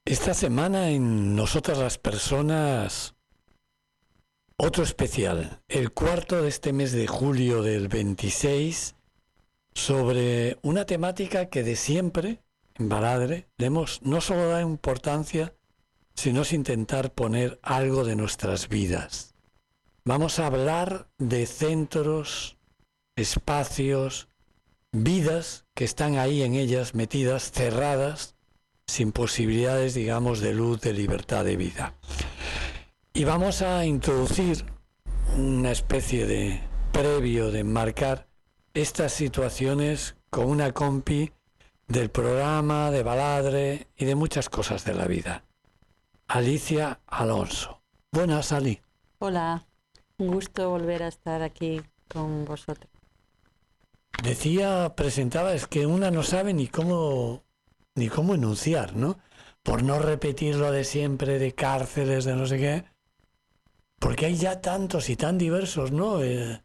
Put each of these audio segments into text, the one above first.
Esta semana en Nosotras las Personas, otro especial, el cuarto de este mes de julio del 26, sobre una temática que de siempre, en Baladre, le hemos no solo dado importancia, sino es intentar poner algo de nuestras vidas. Vamos a hablar de centros, espacios, vidas que están ahí en ellas metidas, cerradas, sin posibilidades, digamos, de luz, de libertad, de vida. Y vamos a introducir una especie de previo, de enmarcar estas situaciones con una compi del programa, de Baladre y de muchas cosas de la vida. Alicia Alonso. Buenas, Ali. Hola, un gusto volver a estar aquí con vosotros. Presentaba, es que una no sabe ni cómo enunciar, ¿no? Por no repetir lo de siempre, de cárceles, de no sé qué, porque hay ya tantos y tan diversos, ¿no?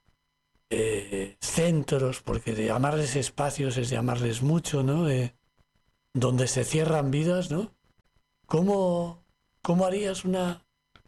Centros, porque de llamarles espacios es llamarles mucho, ¿no? Donde se cierran vidas, ¿no? ¿Cómo harías una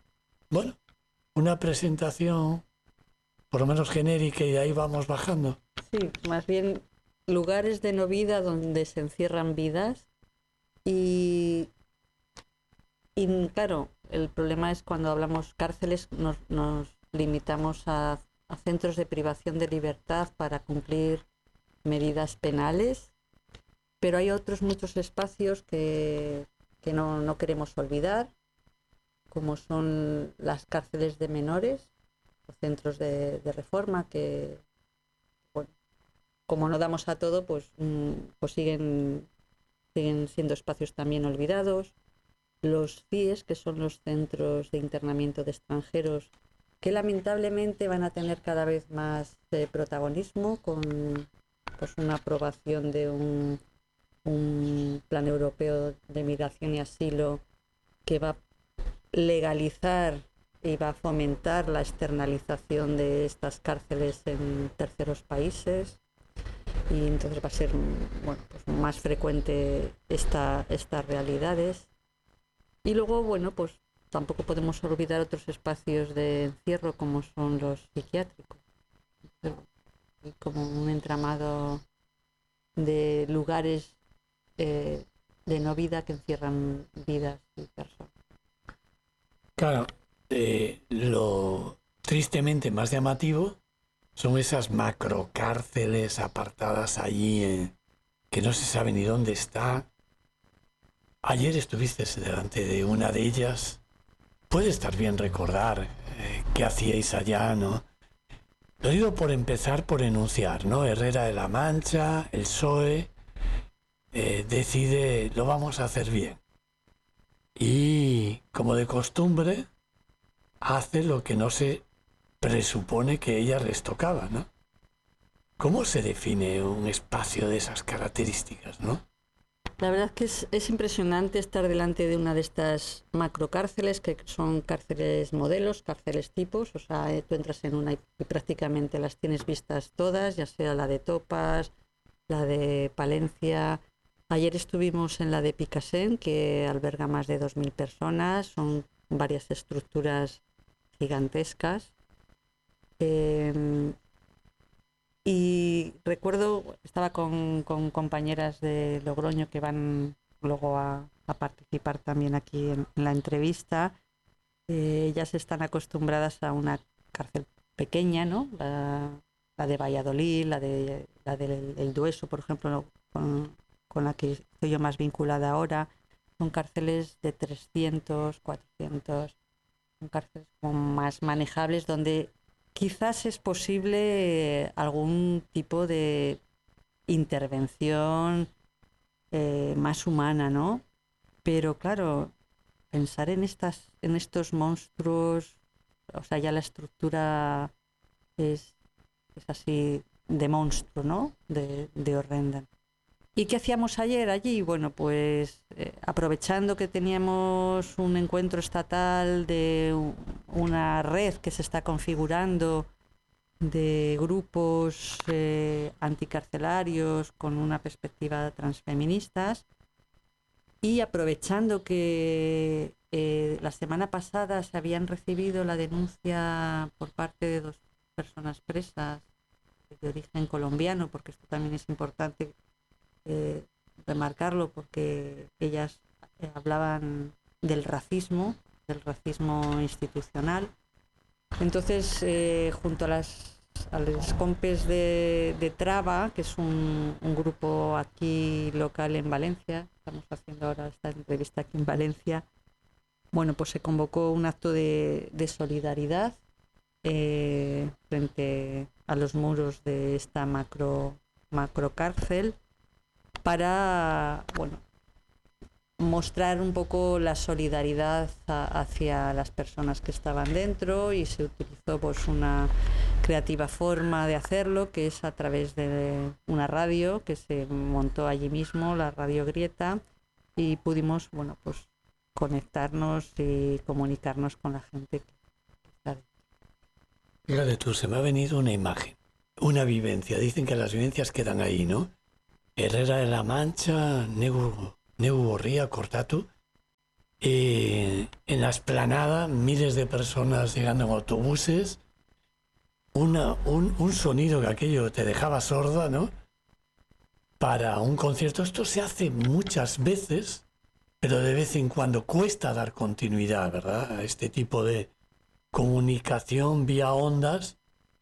presentación, por lo menos genérica, y de ahí vamos bajando? Sí, más bien lugares de no vida donde se encierran vidas y claro, el problema es cuando hablamos cárceles nos limitamos a centros de privación de libertad para cumplir medidas penales, pero hay otros muchos espacios que no queremos olvidar, como son las cárceles de menores, los centros de reforma que, bueno, como no damos a todo, pues siguen siendo espacios también olvidados. Los CIES, que son los centros de internamiento de extranjeros, que lamentablemente van a tener cada vez más protagonismo con una aprobación de un plan europeo de migración y asilo que va a legalizar y va a fomentar la externalización de estas cárceles en terceros países, y entonces va a ser más frecuente estas realidades. Y luego, pues tampoco podemos olvidar otros espacios de encierro como son los psiquiátricos, y como un entramado de lugares de no vida que encierran vidas y personas. Claro, lo tristemente más llamativo son esas macrocárceles apartadas allí, que no se sabe ni dónde está. Ayer estuviste delante de una de ellas. Puede estar bien recordar qué hacíais allá, ¿no? Lo digo por empezar por enunciar, ¿no? Herrera de la Mancha, el PSOE, decide, lo vamos a hacer bien. Y, como de costumbre, hace lo que no se presupone que ella les tocaba, ¿no? ¿Cómo se define un espacio de esas características, no? La verdad es que es impresionante estar delante de una de estas macrocárceles, que son cárceles modelos, cárceles tipos. O sea, tú entras en una y prácticamente las tienes vistas todas, ya sea la de Topas, la de Palencia. Ayer estuvimos en la de Picassent, que alberga más de 2.000 personas. Son varias estructuras gigantescas. Y recuerdo, estaba con compañeras de Logroño que van luego a participar también aquí en la entrevista. Ellas están acostumbradas a una cárcel pequeña, ¿no? La de Valladolid, la del Dueso, por ejemplo, con la que estoy yo más vinculada ahora. Son cárceles de 300, 400, son cárceles como más manejables, donde quizás es posible algún tipo de intervención más humana, ¿no? Pero claro, pensar en estos monstruos, o sea, ya la estructura es así de monstruo, ¿no? De horrenda. ¿Y qué hacíamos ayer allí? Bueno, pues aprovechando que teníamos un encuentro estatal de una red que se está configurando de grupos anticarcelarios con una perspectiva transfeministas, Y aprovechando que la semana pasada se habían recibido la denuncia por parte de 2 personas presas de origen colombiano, porque esto también es importante remarcarlo, porque ellas hablaban del racismo institucional. Entonces, junto a los compes de Traba, que es un grupo aquí local en Valencia, estamos haciendo ahora esta entrevista aquí en Valencia, bueno, pues se convocó un acto de solidaridad frente a los muros de esta macro cárcel para, bueno, mostrar un poco la solidaridad hacia las personas que estaban dentro, y se utilizó pues una creativa forma de hacerlo, que es a través de una radio que se montó allí mismo, la Radio Grieta, y pudimos, bueno, pues conectarnos y comunicarnos con la gente que está dentro. Fíjate tú, se me ha venido una imagen, una vivencia. Dicen que las vivencias quedan ahí, ¿no? Herrera de la Mancha, Negu Gorría, Cortatu. En la explanada, miles de personas llegando en autobuses. Un sonido que aquello te dejaba sorda, ¿no? Para un concierto. Esto se hace muchas veces, pero de vez en cuando cuesta dar continuidad, ¿verdad? A este tipo de comunicación vía ondas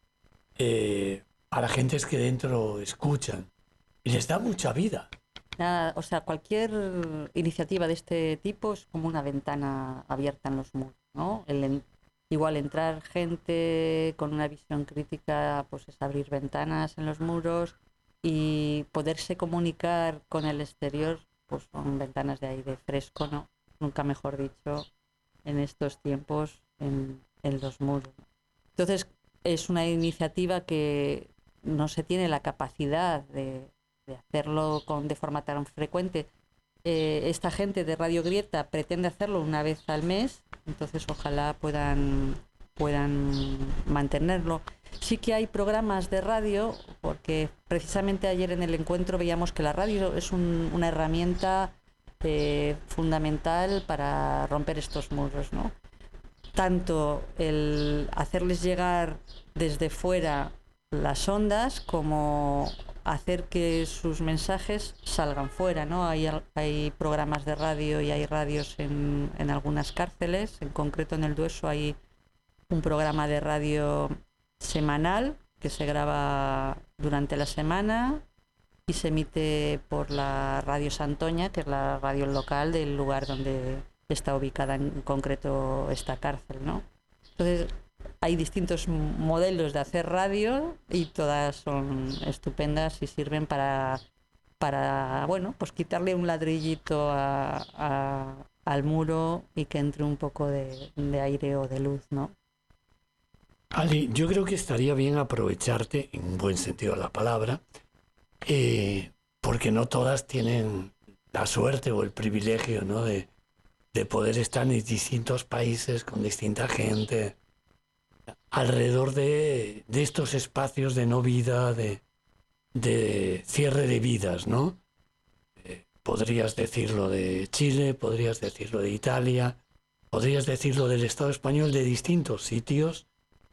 para gentes que dentro escuchan. Y les da mucha vida. O sea, cualquier iniciativa de este tipo es como una ventana abierta en los muros, ¿no? Igual entrar gente con una visión crítica, pues es abrir ventanas en los muros, y poderse comunicar con el exterior, pues son ventanas de aire fresco, ¿no? Nunca mejor dicho, en estos tiempos en los muros. Entonces, es una iniciativa que no se tiene la capacidad de hacerlo de forma tan frecuente. Esta gente de Radio Grieta pretende hacerlo una vez al mes, entonces ojalá puedan mantenerlo. Sí que hay programas de radio, porque precisamente ayer en el encuentro veíamos que la radio es una herramienta fundamental para romper estos muros, ¿no? Tanto el hacerles llegar desde fuera las ondas, como hacer que sus mensajes salgan fuera, ¿no? Hay programas de radio y hay radios en algunas cárceles. En concreto en el Dueso hay un programa de radio semanal que se graba durante la semana y se emite por la Radio Santoña, que es la radio local del lugar donde está ubicada en concreto esta cárcel, ¿no? Entonces, hay distintos modelos de hacer radio y todas son estupendas y sirven para bueno, pues quitarle un ladrillito al muro y que entre un poco de aire o de luz, ¿no? Ali, yo creo que estaría bien aprovecharte, en un buen sentido de la palabra, porque no todas tienen la suerte o el privilegio, ¿no?, de poder estar en distintos países con distinta gente, alrededor de estos espacios de no vida, de cierre de vidas, ¿no? Podrías decirlo de Chile, podrías decirlo de Italia, podrías decirlo del Estado español, de distintos sitios,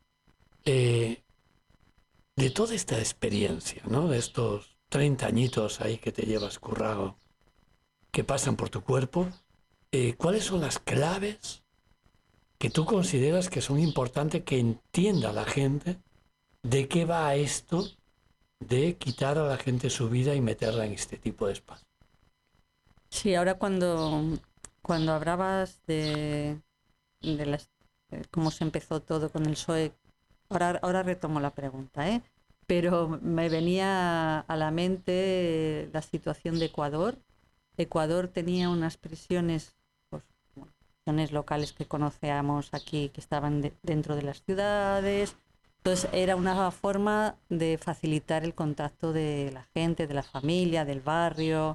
de toda esta experiencia, ¿no? De estos 30 añitos ahí que te llevas currado, que pasan por tu cuerpo. ¿Cuáles son las claves que tú consideras que son importantes que entienda la gente de qué va esto de quitar a la gente su vida y meterla en este tipo de espacio? Sí, ahora cuando hablabas de cómo se empezó todo con el PSOE, ahora retomo la pregunta, ¿eh? Pero me venía a la mente la situación de Ecuador. Ecuador tenía unas prisiones, pues, prisiones locales que conocíamos aquí, que estaban dentro de las ciudades. Entonces era una forma de facilitar el contacto de la gente, de la familia, del barrio.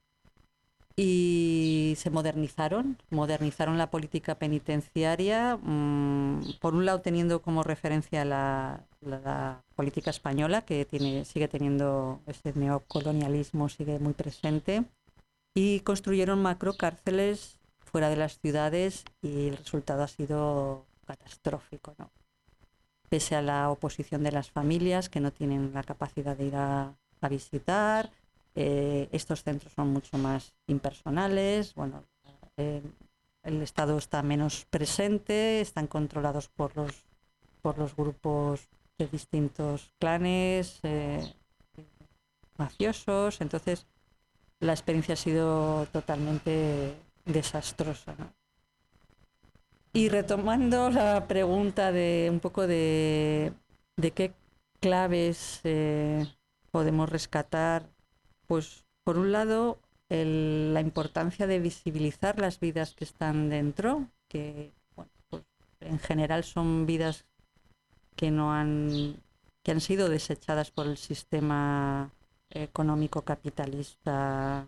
Y se modernizaron la política penitenciaria, por un lado teniendo como referencia la política española, que sigue teniendo ese neocolonialismo, sigue muy presente, y construyeron macrocárceles fuera de las ciudades y el resultado ha sido catastrófico, ¿no? Pese a la oposición de las familias que no tienen la capacidad de ir a visitar, estos centros son mucho más impersonales, bueno, el Estado está menos presente, están controlados por los grupos de distintos clanes mafiosos, entonces la experiencia ha sido totalmente desastrosa, ¿no? Y retomando la pregunta de un poco de qué claves podemos rescatar, pues por un lado la importancia de visibilizar las vidas que están dentro, que bueno, pues, en general son vidas que han sido desechadas por el sistema económico capitalista,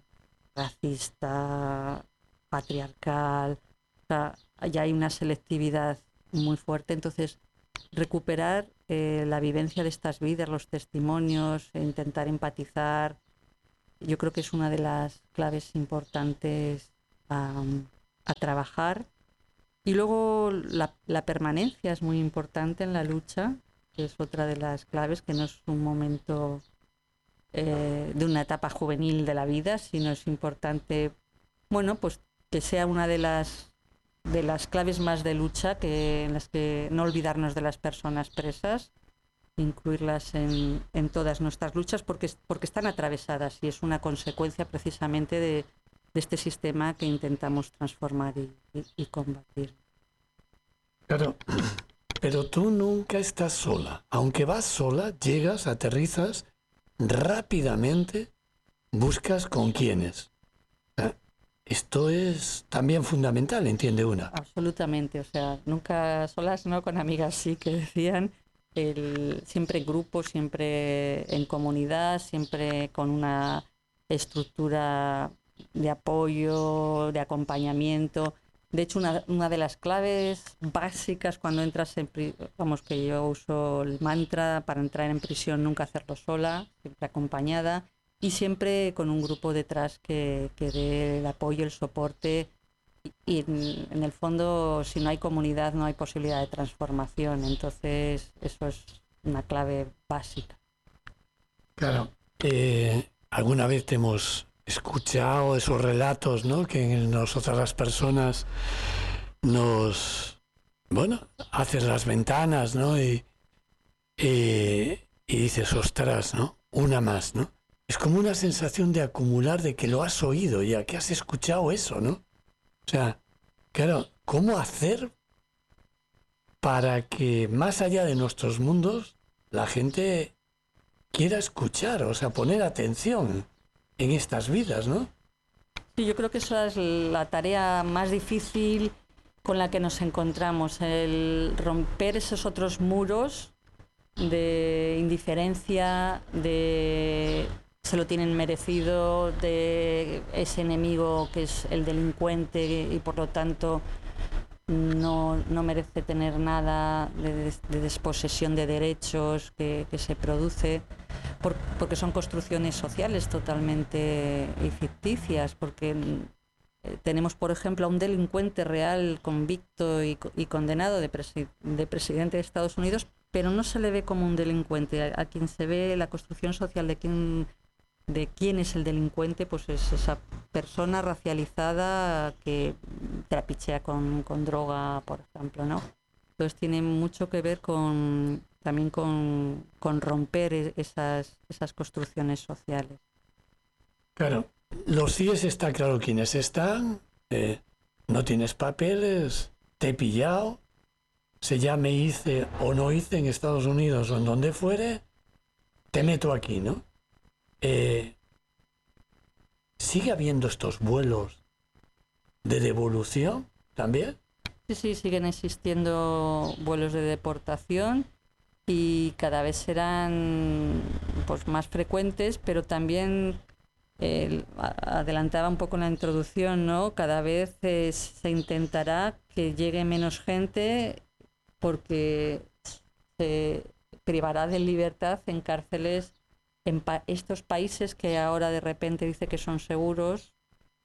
racista, patriarcal. O sea, ya hay una selectividad muy fuerte, entonces recuperar la vivencia de estas vidas, los testimonios, e intentar empatizar, yo creo que es una de las claves importantes a trabajar. Y luego la permanencia es muy importante en la lucha, que es otra de las claves, que no es un momento de una etapa juvenil de la vida, sino es importante, bueno, pues que sea una de las claves más de lucha, en las que no olvidarnos de las personas presas, incluirlas en todas nuestras luchas, porque están atravesadas y es una consecuencia precisamente de este sistema que intentamos transformar y combatir. Claro, pero tú nunca estás sola. Aunque vas sola, llegas, aterrizas, rápidamente buscas con quiénes. Esto es también fundamental, entiende una. Absolutamente, o sea, nunca solas, no, con amigas sí, que decían, siempre en grupo, siempre en comunidad, siempre con una estructura de apoyo, de acompañamiento. De hecho, una de las claves básicas cuando entras vamos, que yo uso el mantra para entrar en prisión: nunca hacerlo sola, siempre acompañada y siempre con un grupo detrás que dé el apoyo, el soporte. Y en el fondo, si no hay comunidad, no hay posibilidad de transformación. Entonces, eso es una clave básica. Claro. Alguna vez te hemos escuchado esos relatos, ¿no? Que nosotras las personas hacen las ventanas, ¿no? Y dices, ostras, ¿no? Una más, ¿no? Es como una sensación de acumular, de que lo has oído ya, que has escuchado eso, ¿no? O sea, claro, ¿cómo hacer para que más allá de nuestros mundos la gente quiera escuchar, o sea, poner atención en estas vidas, ¿no? Sí, yo creo que esa es la tarea más difícil con la que nos encontramos, el romper esos otros muros de indiferencia, de se lo tienen merecido, de ese enemigo que es el delincuente y por lo tanto no merece tener nada de desposesión de derechos que se produce, porque son construcciones sociales totalmente ficticias, porque tenemos, por ejemplo, a un delincuente real convicto y condenado de presidente de Estados Unidos, pero no se le ve como un delincuente. A quien se ve la construcción social de quién es el delincuente, pues es esa persona racializada que trapichea con droga, por ejemplo, ¿no? Entonces tiene mucho que ver también con romper esas construcciones sociales. Claro, los CIES está claro quiénes están, no tienes papeles, te he pillado, se llame hice o no hice en Estados Unidos o en donde fuere, te meto aquí, ¿no? ¿Sigue habiendo estos vuelos de devolución también? Sí, siguen existiendo vuelos de deportación y cada vez serán pues más frecuentes, pero también adelantaba un poco en la introducción, ¿no? Cada vez se intentará que llegue menos gente porque se privará de libertad en cárceles en estos países que ahora de repente dice que son seguros,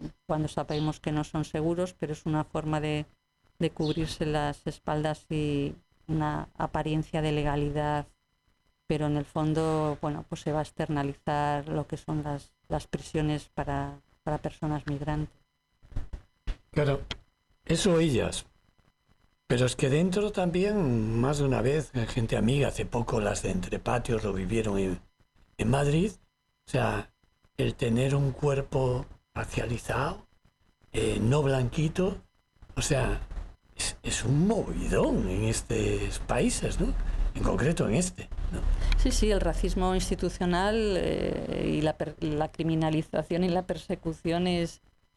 cuando sabemos que no son seguros, pero es una forma de cubrirse las espaldas y una apariencia de legalidad, pero en el fondo, bueno, pues se va a externalizar lo que son las prisiones para personas migrantes. Claro, eso ellas. Pero es que dentro también, más de una vez, gente amiga, hace poco las de Entre Patios lo vivieron en Madrid. O sea, el tener un cuerpo racializado, no blanquito, o sea, es un movidón en estos países, ¿no? En concreto en este, ¿no? Sí, el racismo institucional y la criminalización y la persecución es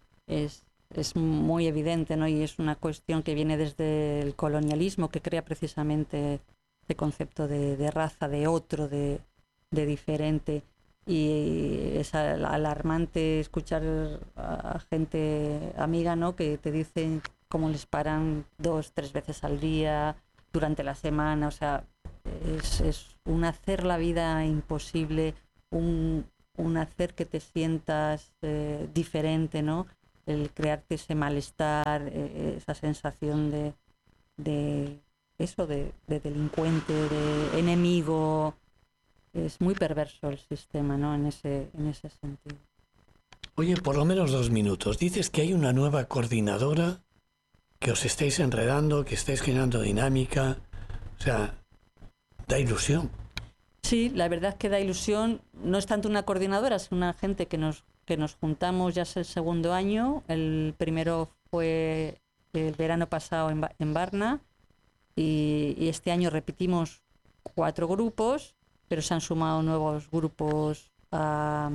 muy evidente, ¿no? Y es una cuestión que viene desde el colonialismo, que crea precisamente el concepto de raza, de otro, de diferente. Y es alarmante escuchar a gente amiga, ¿no?, que te dicen cómo les paran 2, 3 veces al día durante la semana. O sea, es un hacer la vida imposible, un hacer que te sientas diferente, ¿no? El crearte ese malestar, esa sensación de delincuente, de enemigo. Es muy perverso el sistema, ¿no?, en ese sentido. Oye, por lo menos 2 minutos. Dices que hay una nueva coordinadora, que os estáis enredando, que estáis generando dinámica. O sea, da ilusión. Sí, la verdad es que da ilusión. No es tanto una coordinadora, es una gente que nos juntamos, ya es el segundo año. El primero fue el verano pasado en Varna y este año repetimos 4 grupos, pero se han sumado nuevos grupos a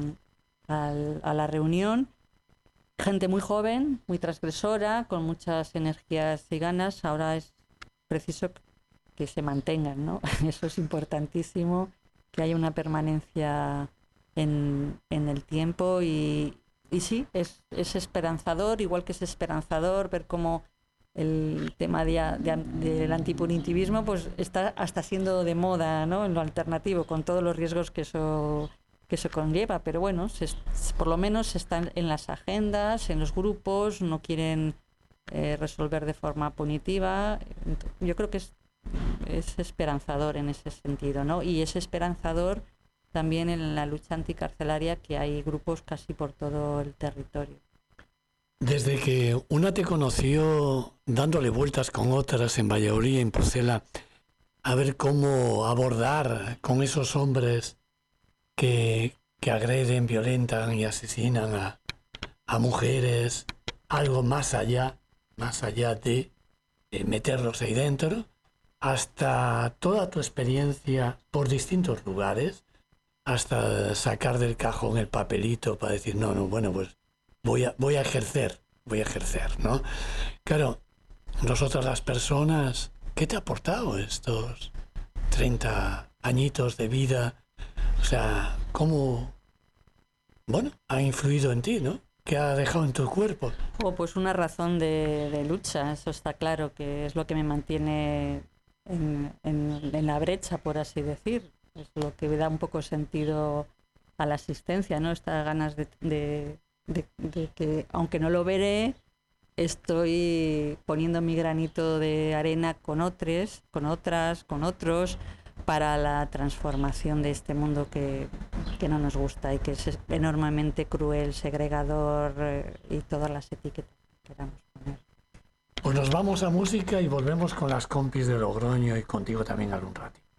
la reunión. Gente muy joven, muy transgresora, con muchas energías y ganas. Ahora es preciso que se mantengan, ¿no? Eso es importantísimo, que haya una permanencia en el tiempo y sí, es esperanzador, igual que es esperanzador ver cómo el tema del antipunitivismo pues está hasta siendo de moda, ¿no?, en lo alternativo, con todos los riesgos que eso conlleva, pero bueno, por lo menos están en las agendas, en los grupos, no quieren resolver de forma punitiva. Yo creo que es esperanzador en ese sentido, ¿no? Y es esperanzador también en la lucha anticarcelaria, que hay grupos casi por todo el territorio. Desde que una te conoció dándole vueltas con otras en Valladolid, en Pucela, a ver cómo abordar con esos hombres que agreden, violentan y asesinan a mujeres, algo más allá de meterlos ahí dentro, hasta toda tu experiencia por distintos lugares, hasta sacar del cajón el papelito para decir, no, bueno, pues voy a ejercer, ¿no? Claro, nosotras las personas, ¿qué te ha aportado estos 30 añitos de vida? O sea, ¿cómo, ha influido en ti, ¿no? ¿Qué ha dejado en tu cuerpo? Pues una razón de lucha, eso está claro, que es lo que me mantiene en la brecha, por así decir. Es lo que me da un poco sentido a la asistencia, ¿no? Estas ganas de que, aunque no lo veré, estoy poniendo mi granito de arena con otros, para la transformación de este mundo que no nos gusta y que es enormemente cruel, segregador y todas las etiquetas que queramos poner. Pues nos vamos a música y volvemos con las compis de Logroño y contigo también algún rato.